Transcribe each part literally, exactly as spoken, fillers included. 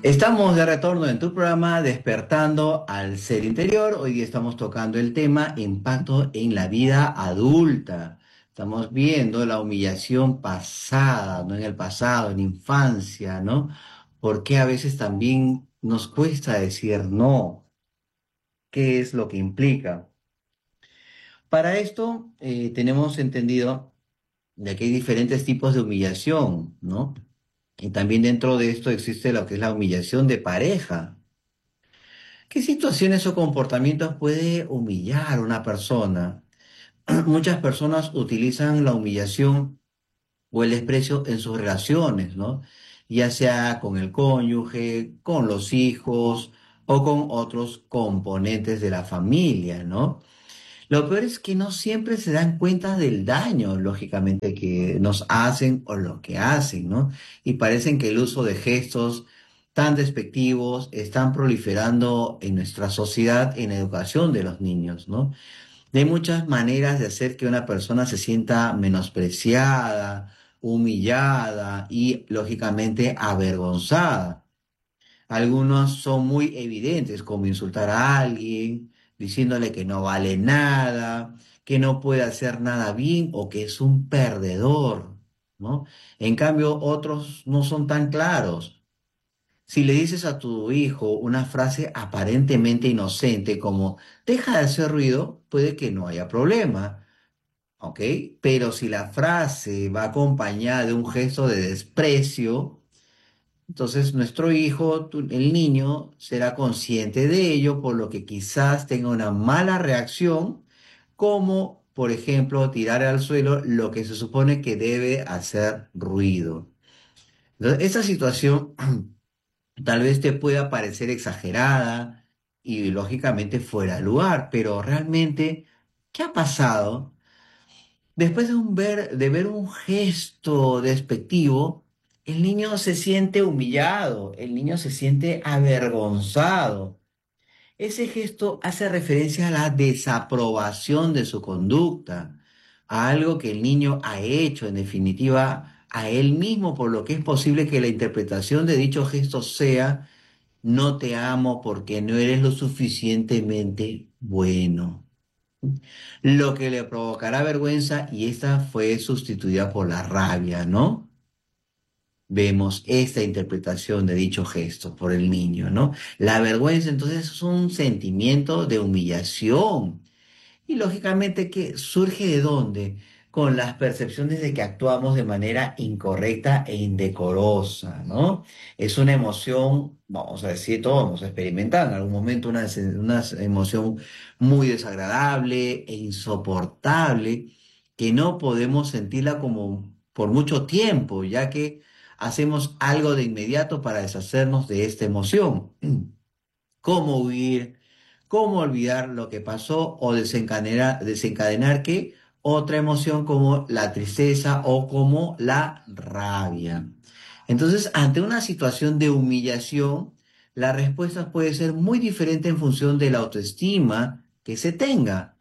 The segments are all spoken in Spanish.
Estamos de retorno en tu programa Despertando al Ser Interior. Hoy día estamos tocando el tema impacto en la vida adulta. Estamos viendo la humillación pasada, ¿no? En el pasado, en infancia, ¿no? Porque a veces también nos cuesta decir no. ¿Qué es lo que implica? Para esto eh, tenemos entendido de que hay diferentes tipos de humillación, ¿no? Y también dentro de esto existe lo que es la humillación de pareja. ¿Qué situaciones o comportamientos puede humillar a una persona? Muchas personas utilizan la humillación o el desprecio en sus relaciones, ¿no? Ya sea con el cónyuge, con los hijos o con otros componentes de la familia, ¿no? Lo peor es que no siempre se dan cuenta del daño, lógicamente, que nos hacen o lo que hacen, ¿no? Y parecen que el uso de gestos tan despectivos están proliferando en nuestra sociedad en la educación de los niños, ¿no? Hay muchas maneras de hacer que una persona se sienta menospreciada, humillada y, lógicamente, avergonzada. Algunos son muy evidentes, como insultar a alguien, diciéndole que no vale nada, que no puede hacer nada bien o que es un perdedor, ¿no? En cambio, otros no son tan claros. Si le dices a tu hijo una frase aparentemente inocente como deja de hacer ruido, puede que no haya problema, ¿ok? Pero si la frase va acompañada de un gesto de desprecio, entonces, nuestro hijo, tu- el niño, será consciente de ello, por lo que quizás tenga una mala reacción, como, por ejemplo, tirar al suelo lo que se supone que debe hacer ruido. Entonces, esta situación tal vez te pueda parecer exagerada y lógicamente fuera de lugar, pero realmente, ¿qué ha pasado? Después de, un ver, de ver un gesto despectivo, el niño se siente humillado, el niño se siente avergonzado. Ese gesto hace referencia a la desaprobación de su conducta, a algo que el niño ha hecho, en definitiva, a él mismo, por lo que es posible que la interpretación de dicho gesto sea, no te amo porque no eres lo suficientemente bueno, lo que le provocará vergüenza y esta fue sustituida por la rabia, ¿no? Vemos esta interpretación de dicho gesto por el niño, ¿no? La vergüenza entonces es un sentimiento de humillación y lógicamente que surge de dónde? Con las percepciones de que actuamos de manera incorrecta e indecorosa, ¿no? Es una emoción, vamos a decir, todos hemos experimentado en algún momento una, se- una emoción muy desagradable e insoportable que no podemos sentirla como por mucho tiempo, ya que hacemos algo de inmediato para deshacernos de esta emoción. ¿Cómo huir? ¿Cómo olvidar lo que pasó o desencadenar, desencadenar qué? Otra emoción como la tristeza o como la rabia. Entonces, ante una situación de humillación, la respuesta puede ser muy diferente en función de la autoestima que se tenga.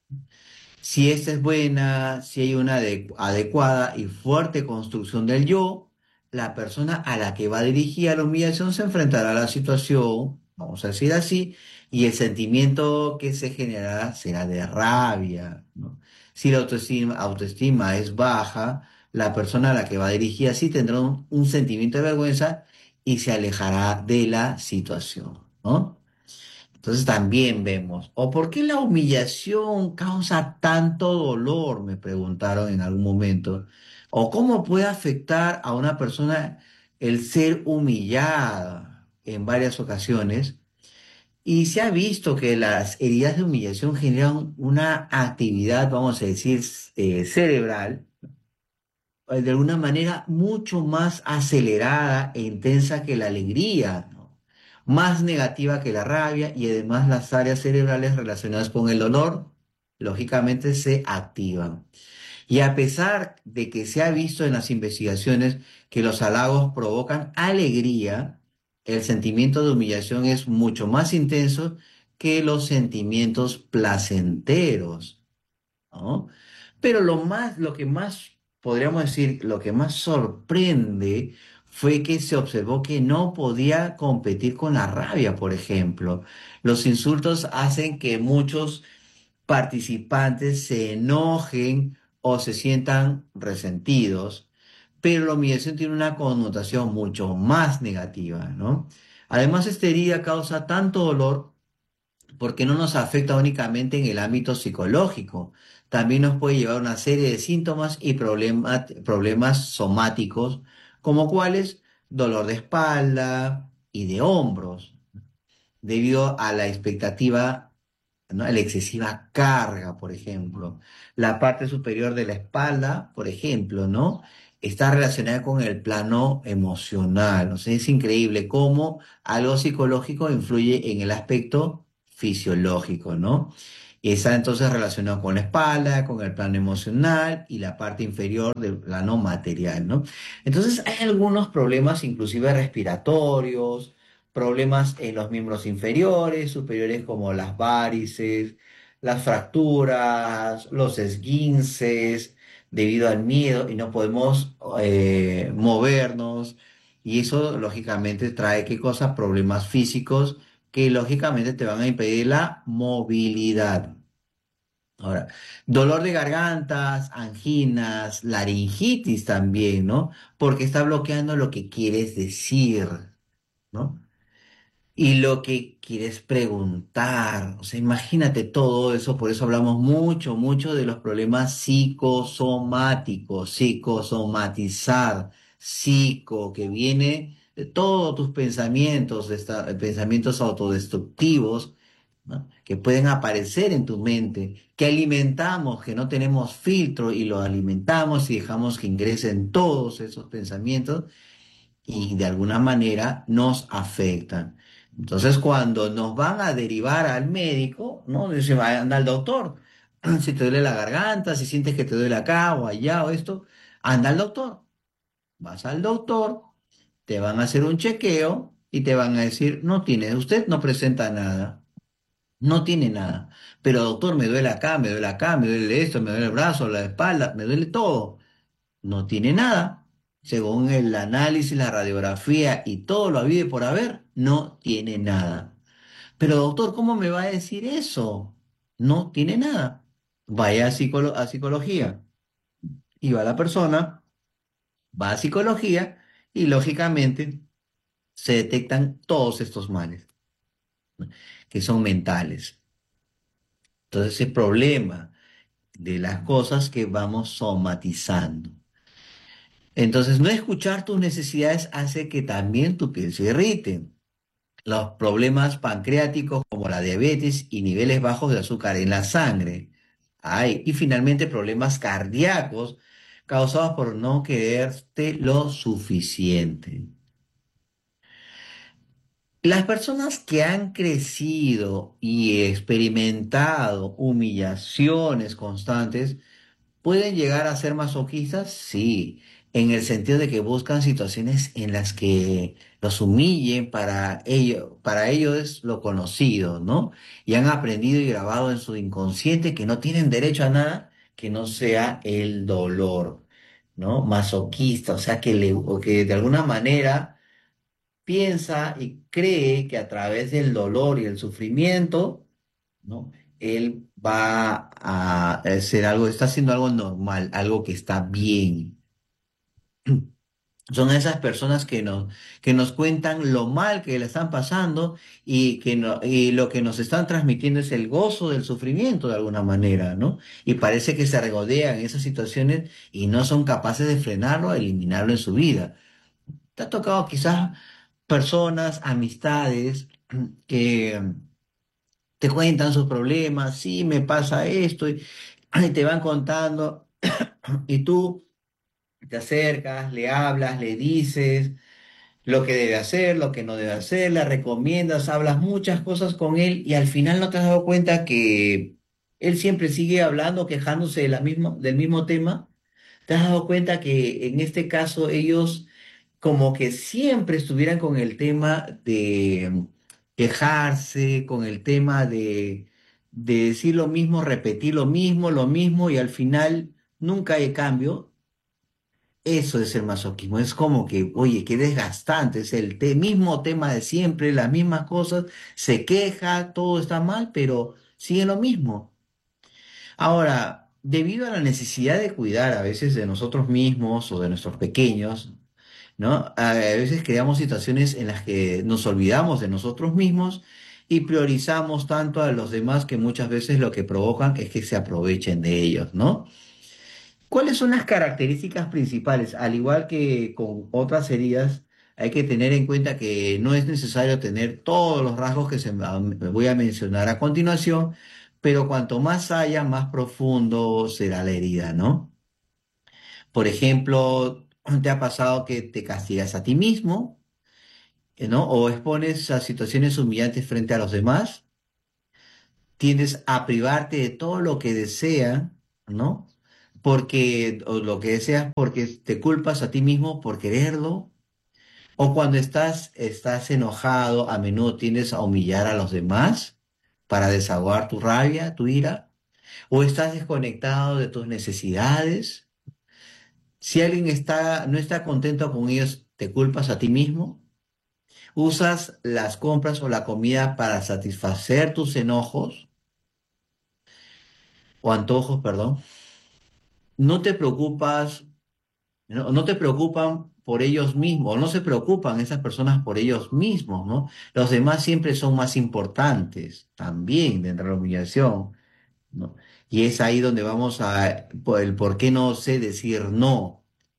Si esta es buena, si hay una ade- adecuada y fuerte construcción del yo, la persona a la que va dirigida la humillación se enfrentará a la situación, vamos a decir así, y el sentimiento que se generará será de rabia, ¿no? Si la autoestima, autoestima es baja, la persona a la que va dirigida sí tendrá un, un sentimiento de vergüenza y se alejará de la situación, ¿no? Entonces también vemos, ¿o por qué la humillación causa tanto dolor? Me preguntaron en algún momento. ¿O cómo puede afectar a una persona el ser humillada en varias ocasiones? Y se ha visto que las heridas de humillación generan una actividad, vamos a decir, eh, cerebral, eh, de alguna manera mucho más acelerada e intensa que la alegría, ¿no? Más negativa que la rabia y además las áreas cerebrales relacionadas con el dolor, lógicamente se activan. Y a pesar de que se ha visto en las investigaciones que los halagos provocan alegría, el sentimiento de humillación es mucho más intenso que los sentimientos placenteros, ¿no? Pero lo más, lo que más, podríamos decir, lo que más sorprende fue que se observó que no podía competir con la rabia, por ejemplo. Los insultos hacen que muchos participantes se enojen o se sientan resentidos, pero la humillación tiene una connotación mucho más negativa, ¿no? Además, esta herida causa tanto dolor porque no nos afecta únicamente en el ámbito psicológico, también nos puede llevar a una serie de síntomas y problema- problemas somáticos, como cuáles dolor de espalda y de hombros, debido a la expectativa, ¿no? La excesiva carga, por ejemplo. La parte superior de la espalda, por ejemplo, ¿no? Está relacionada con el plano emocional. O sea, es increíble cómo algo psicológico influye en el aspecto fisiológico, ¿no? Y está entonces relacionado con la espalda, con el plano emocional y la parte inferior del plano material, ¿no? Entonces hay algunos problemas, inclusive respiratorios, problemas en los miembros inferiores, superiores como las varices, las fracturas, los esguinces, debido al miedo y no podemos eh, movernos. Y eso lógicamente trae, ¿qué cosa? Problemas físicos que lógicamente te van a impedir la movilidad. Ahora, dolor de gargantas, anginas, laringitis también, ¿no? Porque está bloqueando lo que quieres decir, ¿no? Y lo que quieres preguntar, o sea, imagínate todo eso, por eso hablamos mucho, mucho de los problemas psicosomáticos, psicosomatizar, psico, que viene de todos tus pensamientos, de esta- pensamientos autodestructivos, ¿no? Que pueden aparecer en tu mente, que alimentamos, que no tenemos filtro y lo alimentamos y dejamos que ingresen todos esos pensamientos y de alguna manera nos afectan. Entonces, cuando nos van a derivar al médico, ¿no? Dice, "Va, anda al doctor. Si te duele la garganta, si sientes que te duele acá o allá o esto, anda al doctor. Vas al doctor, te van a hacer un chequeo y te van a decir, no tiene, usted no presenta nada, no tiene nada. Pero doctor, me duele acá, me duele acá, me duele esto, me duele el brazo, la espalda, me duele todo. No tiene nada. Según el análisis, la radiografía y todo lo habido y por haber, no tiene nada. Pero doctor, ¿cómo me va a decir eso? No tiene nada. Vaya a, psicolo- a psicología. Y va la persona, va a psicología y lógicamente se detectan todos estos males, ¿no? Que son mentales. Entonces, el problema de las cosas que vamos somatizando. Entonces, no escuchar tus necesidades hace que también tu piel se irrite. Los problemas pancreáticos como la diabetes y niveles bajos de azúcar en la sangre. Hay, y finalmente problemas cardíacos causados por no quererte lo suficiente. Las personas que han crecido y experimentado humillaciones constantes ¿pueden llegar a ser masoquistas? Sí, en el sentido de que buscan situaciones en las que los humillen para ello, para ello es lo conocido, ¿no? Y han aprendido y grabado en su inconsciente que no tienen derecho a nada que no sea el dolor, ¿no? Masoquista, o sea, que, le, o que de alguna manera piensa y cree que a través del dolor y el sufrimiento, ¿no? Él va a hacer algo, está haciendo algo normal, algo que está bien. Son esas personas que nos, que nos cuentan lo mal que le están pasando y, que no, y lo que nos están transmitiendo es el gozo del sufrimiento de alguna manera, ¿no? Y parece que se regodean en esas situaciones y no son capaces de frenarlo, eliminarlo en su vida. ¿Te ha tocado quizás personas, amistades que te cuentan sus problemas? Sí, me pasa esto, y, y te van contando, y tú te acercas, le hablas, le dices lo que debe hacer, lo que no debe hacer, le recomiendas, hablas muchas cosas con él y al final no te has dado cuenta que él siempre sigue hablando, quejándose de la misma, del mismo tema. ¿Te has dado cuenta que en este caso ellos como que siempre estuvieran con el tema de quejarse, con el tema de, de decir lo mismo, repetir lo mismo, lo mismo y al final nunca hay cambio? Eso es el masoquismo. Es como que, oye, qué desgastante. Es el te- mismo tema de siempre, las mismas cosas. Se queja, todo está mal, pero sigue lo mismo. Ahora, debido a la necesidad de cuidar a veces de nosotros mismos o de nuestros pequeños, ¿no? A veces creamos situaciones en las que nos olvidamos de nosotros mismos y priorizamos tanto a los demás que muchas veces lo que provocan es que se aprovechen de ellos, ¿no? ¿Cuáles son las características principales? Al igual que con otras heridas, hay que tener en cuenta que no es necesario tener todos los rasgos que se me me voy a mencionar a continuación, pero cuanto más haya, más profundo será la herida, ¿no? Por ejemplo, ¿te ha pasado que te castigas a ti mismo, eh, ¿no? O expones a situaciones humillantes frente a los demás? Tiendes a privarte de todo lo que desean, ¿no? Porque, o lo que deseas porque te culpas a ti mismo por quererlo. O cuando estás, estás enojado, a menudo tiendes a humillar a los demás para desahogar tu rabia, tu ira. O estás desconectado de tus necesidades. Si alguien está, no está contento con ellos, te culpas a ti mismo. Usas las compras o la comida para satisfacer tus enojos o antojos, perdón. No te preocupas, no, no te preocupan por ellos mismos, no se preocupan esas personas por ellos mismos, ¿no? Los demás siempre son más importantes también dentro de la humillación, ¿no? Y es ahí donde vamos a, por el por qué no sé decir no.